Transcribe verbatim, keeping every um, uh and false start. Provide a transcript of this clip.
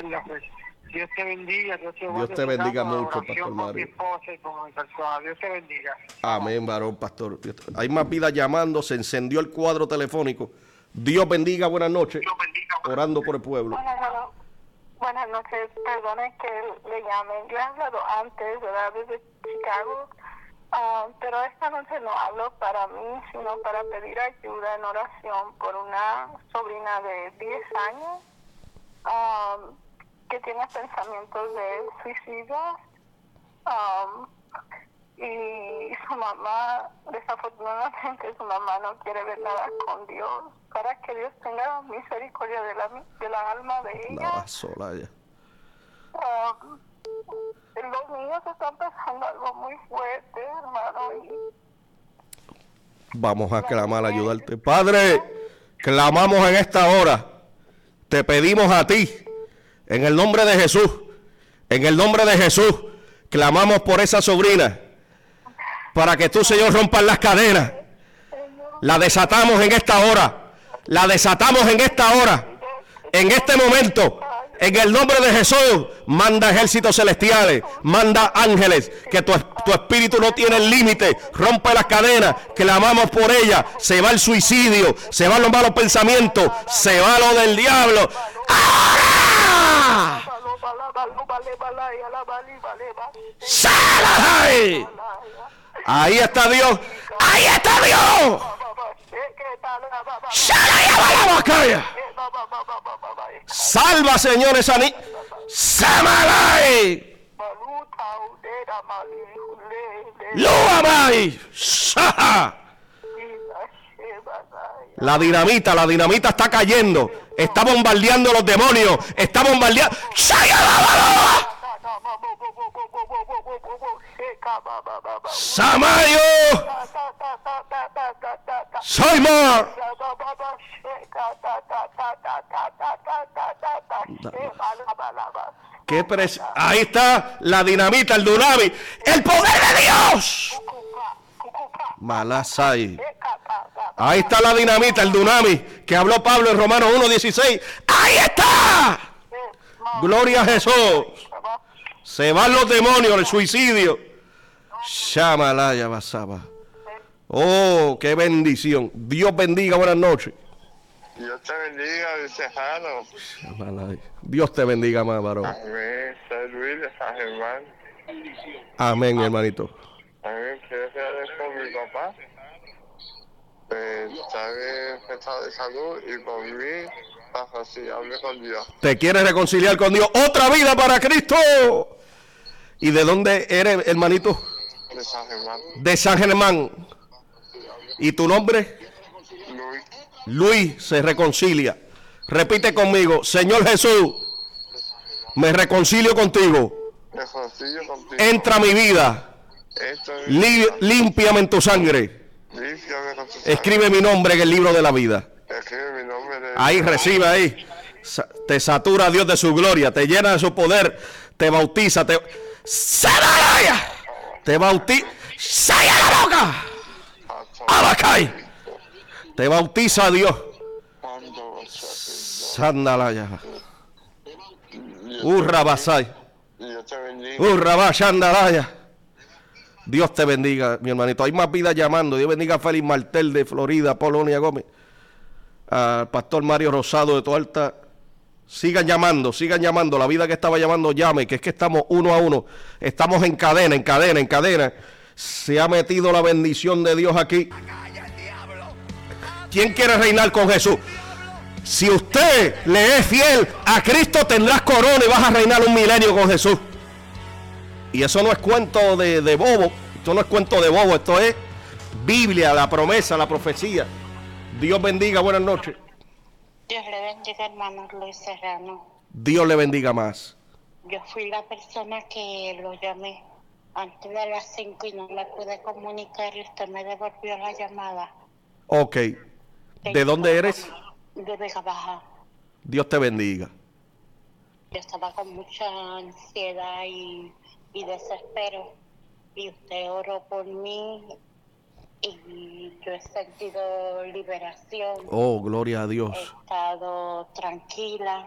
Aleluya, pues. Dios te bendiga, Dios te, Dios te bendiga mucho, Pastor Mario. Con mi Mario. esposa y con mi persona. Dios te bendiga. Amén, varón, pastor. Hay más vidas llamando, se encendió el cuadro telefónico. Dios bendiga, buenas noches. Dios bendiga. Orando por el pueblo. Buenas, buenas noches, perdone que le llame. Yo he hablado antes, ¿verdad? Desde Chicago. Uh, pero esta noche no hablo para mí, sino para pedir ayuda en oración por una sobrina de diez años um, que tiene pensamientos de suicidio. Um, y su mamá, desafortunadamente, su mamá no quiere ver nada con Dios, para que Dios tenga misericordia de la, de la alma de ella. Nada sola ya. Um, los niños están pasando algo muy fuerte, hermano. Y vamos a clamar, a ayudarte. Padre, clamamos en esta hora. Te pedimos a ti, en el nombre de Jesús, en el nombre de Jesús, clamamos por esa sobrina, para que tú, Señor, rompas las cadenas. La desatamos en esta hora, la desatamos en esta hora, en este momento. En el nombre de Jesús, manda ejércitos celestiales, manda ángeles, que tu, tu espíritu no tiene límite, rompe las cadenas, clamamos por ella, se va el suicidio, se van los malos pensamientos, se va lo del diablo. ¡Ah! ¡Sálay! Ahí está Dios, ahí está Dios. ¡Sálay! Salva, señores, Ani. ¡Samalay! ¡Luamay! ¡Saja! La dinamita, la dinamita está cayendo. Está bombardeando los demonios. Está bombardeando. ¡Samayo! ¡Soy more! ¿Qué pres Ahí está la dinamita, el tsunami. ¡El poder de Dios! Malasai. Ahí está la dinamita, el tsunami que habló Pablo en Romanos uno dieciséis. ¡Ahí está! Gloria a Jesús. Se van los demonios, el suicidio. Shamalaya basaba. Oh, qué bendición. Dios bendiga, buenas noches. Dios te bendiga, Vicejano. Shamalaya. Dios te bendiga más, varón. Amén. Soy Luis de San Germán. Amén, mi hermanito. Amén. Quiero hacer con mi papá. Pues está en estado de salud y con mí, para así hable con Dios. ¿Te quieres reconciliar con Dios? ¡Otra vida para Cristo! ¿Y de dónde eres, hermanito? De San Germán. De San Germán. ¿Y tu nombre? Luis. Luis se reconcilia. Repite conmigo: Señor Jesús, me reconcilio contigo. Me reconcilio contigo. Entra a mi vida. Entra a mi Lí vida. límpiame en tu sangre. Límpiame con tu sangre. Escribe mi nombre en el libro de la vida. Escribe mi nombre. De Ahí recibe, ahí. Te satura Dios de su gloria, te llena de su poder, te bautiza, te... ¡Sabalaya! Te bautiza. ¡Salla la boca! ¡Abacay! Te bautiza a Dios. Sandalaya. Urra basay. Dios te bendiga. Urra basandalaya. Dios te bendiga, mi hermanito. Hay más vidas llamando. Dios bendiga a Félix Martel de Florida, Polonia Gómez, al pastor Mario Rosado de Toalta. Sigan llamando, sigan llamando. La vida que estaba llamando, llame, que es que estamos uno a uno. Estamos en cadena, en cadena, en cadena. Se ha metido la bendición de Dios aquí. ¿Quién quiere reinar con Jesús? Si usted le es fiel a Cristo, tendrás corona y vas a reinar un milenio con Jesús. Y eso no es cuento de, de bobo. Esto no es cuento de bobo. Esto es Biblia, la promesa, la profecía. Dios bendiga, buenas noches. Dios le bendiga, hermano Luis Serrano. Dios le bendiga más. Yo fui la persona que lo llamé antes de las cinco y no me pude comunicar y usted me devolvió la llamada. Ok. ¿De dónde eres? De Vega Baja. Dios te bendiga. Yo estaba con mucha ansiedad y, y desespero. Y usted oró por mí y yo he sentido liberación. Oh, gloria a Dios. He estado tranquila.